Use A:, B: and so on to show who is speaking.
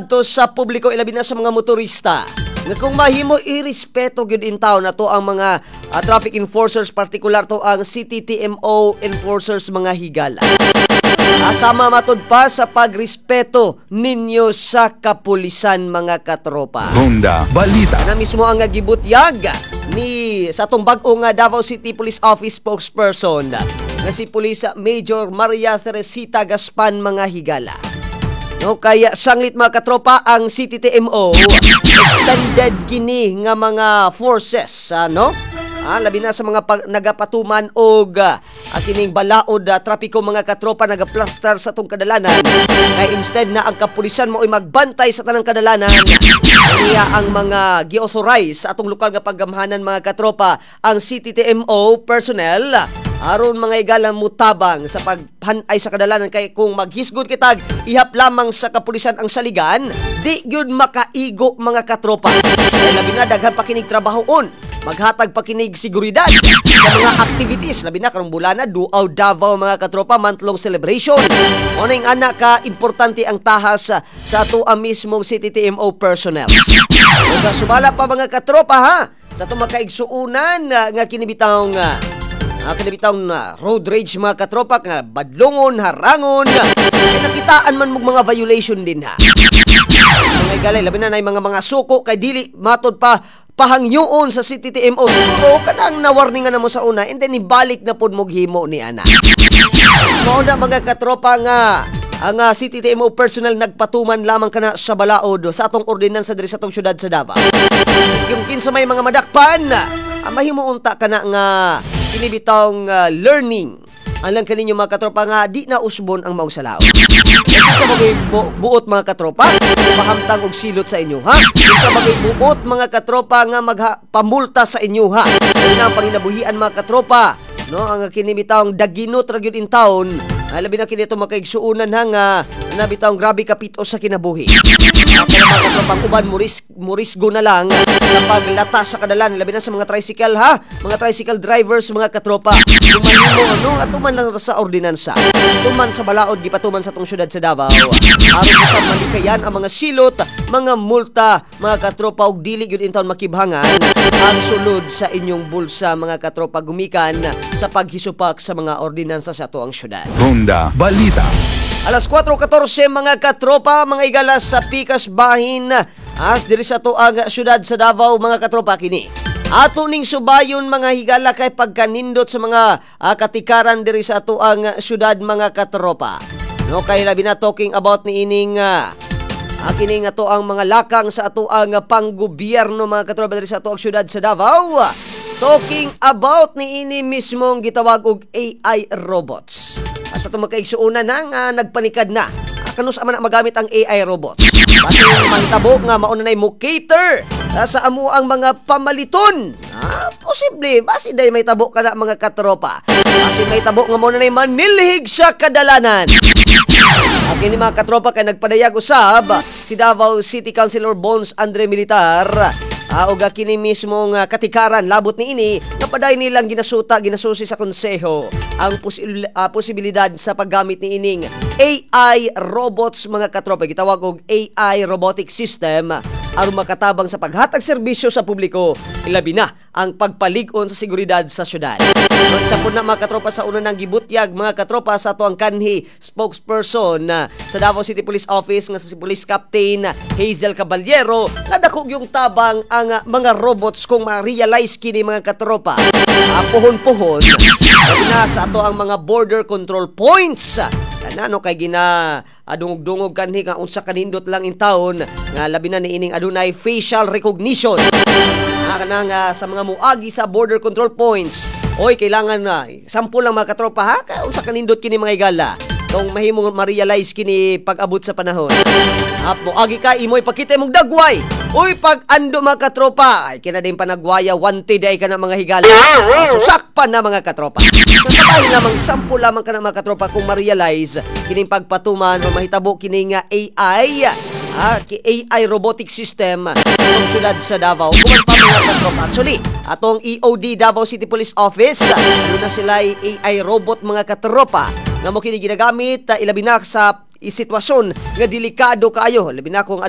A: ngadto sa publiko ilabi na sa mga motorista nga kung mahimo irespeto gyud in town na to ang mga traffic enforcers, partikular to ang CTTMO enforcers mga higala. Asama matod pa sa pagrespeto ninyo sa kapulisan mga katropa.
B: Ronda Balita.
A: Na mismo ang gibutyag ni sa atong bag-o nga Davao City Police Office spokesperson nga si Police Major Maria Teresita Gaspan mga higala. No, kaya sanglit mga katropa ang CTTMO extended kini nga mga forces labi na sa mga nagapatuman og kining balaod trapiko mga katropa nagaplaster sa atong kadalanan kay instead na ang kapulisan mao'y magbantay sa tanang kadalanan niya ang mga gi-authorize sa atong lokal nga paggamhanan mga katropa ang CTTMO personnel aron mga igala mutabang sa paghanay sa kadalanan kay kung maghisgod kitag ihap lamang sa kapulisan ang saligan di gyud makaigo mga katropa kay labi na daghan pa kining trabahoon maghatag pa kinig seguridad sa mga activities labi na karong bulana Duaw Davao mga katropa month-long celebration uning anak ka importante ang tahas sa ato ang mismong CTTMO personnel ug sumala pa mga katropa ha sa itong makaigsuunan nga kinibitang road rage mga katropa nga badlongon, harangon nakitaan man mong mga violation din ha mga igalay labi na mga suko kay dili matod pa pahangyoon sa CTTMO siguro kanang nawarningan na mo sa una and then ibalik na pod mo himo ni ana mao na mga katropa nga ang CTTMO personnel nagpatuman lamang kana sa balaod sa atong ordinansa diri sa atong syudad sa Davao yung kinsa may mga madakpan mahimuunta kana nga kinibitawng learning alang kaninyo mga katropa nga di na usbon ang maong salaw sa bagay buot mga katropa mahamtang og silot sa inyo ha sa bagay buot mga katropa nga magpamulta sa inyo ha ina ang panginabuhian mga katropa no ang kinibitawng daginot ra gyud in town labi na kini ito makaigsuunan ha nga nabitawng grabe kapito sa kinabuhi mga katropang uban murisgo na lang sa paglata sa kadalan labi na sa mga tricycle ha mga tricycle drivers mga katropa tuman atuman lang sa ordinansa tuman sa balaod gipatuman sa tong syudad sa Davao aron sa malikayan ang mga silot mga multa mga katropa og dili gyud in town makibhangan ang sulod sa inyong bulsa mga katropa gumikan sa paghisupak sa mga ordinansa sa ato ang syudad.
B: Ronda Balita.
A: Alas 4:14 mga katropa, mga igalas sa Pikas Bahin diri sa ato ang syudad sa Davao mga katropa kini. Ato ning subayon mga higala kay pagkanindot sa mga katikaran diri sa ato ang syudad mga katropa. No kay labi na talking about ni ining kining ato ang mga lakang sa ato ang panggobyerno mga katropa diri sa ato ang syudad sa Davao. Talking about ni ini mismong gitawag og AI robots. Sa itong magkaigsuunan nga nagpanikad na. Kanus man magamit ang AI robots. Basi mahitabo nga mauna na mo cater sa amo ang mga pamaliton. Posible. Basi dahil may tabo ka na mga katropa. Basi may tabo nga mauna na manilhig sa kadalanan. Kini mga katropa kay nagpadayag usab si Davao City Councilor Bones Andre Militar o kini mismong katikaran labot ni ini napaday nilang ginasusi sa konseho ang posibilidad sa paggamit ni ining AI robots mga katropa gitawag og AI robotic system aron makatabang sa paghatag serbisyo sa publiko ilabi na ang pagpalig-on sa seguridad sa syudad. Magsapon na mga katropa sa una ng gibutyag mga katropa sa ato ang kanhi spokesperson sa Davao City Police Office nga si Police Captain Hazel Caballero nadakog yung tabang ang mga robots kung ma-realize kini mga katropa puhon-puhon na sa ato ang mga border control points ano kay dungog-dungog kanhi nga unsa kanindot lang in town nga labi na niining adunay facial recognition kanang sa mga muagi sa border control points oy kailangan na sample lang mga katropa ha unsa kanindot kini mga igala kung mahimong ma-realize kini pag-abot sa panahon muagi ka imoy pakita imong dagway uy pag ando mga katropa ay kina din panagwaya wanted ay ka na mga higala susakpan na mga katropa sabay lamang sample lamang ka na mga katropa kung ma-realize kining pagpatuman o mahitabo kini nga AI robotic system ng syudad sa Davao. Kung pa mga katropa. Actually, atong EOD Davao City Police Office, na sila AI robot mga katropa nga mo kini ginagamit ilabi na sa sitwasyon nga delikado kaayo labi na kung